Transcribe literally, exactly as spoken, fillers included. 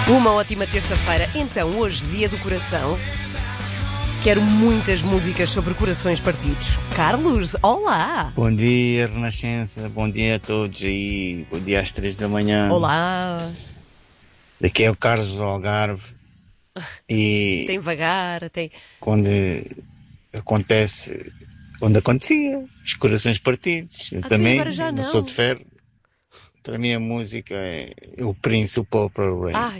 Uma ótima terça-feira. Então, hoje, dia do coração, quero muitas músicas sobre corações partidos. Carlos, olá! Bom dia, Renascença. Bom dia a todos aí. Bom dia às três da manhã. Olá! Daqui é o Carlos do Algarve. E Tem vagar, tem... quando acontece, quando acontecia, os corações partidos. Eu Ah, também agora já não não. sou de ferro. Para mim a música é o Prince, o Paul Rain. Ah,